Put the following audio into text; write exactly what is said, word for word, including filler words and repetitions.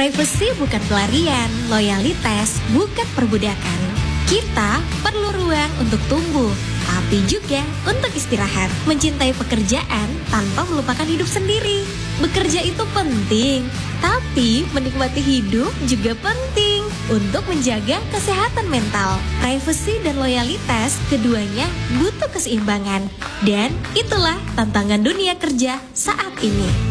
Privacy bukan pelarian, loyalitas bukan perbudakan. Kita perlu ruang untuk tumbuh, tapi juga untuk istirahat, mencintai pekerjaan tanpa melupakan hidup sendiri. Bekerja itu penting, tapi menikmati hidup juga penting untuk menjaga kesehatan mental. Privacy dan loyalitas keduanya butuh keseimbangan. Dan itulah tantangan dunia kerja saat ini.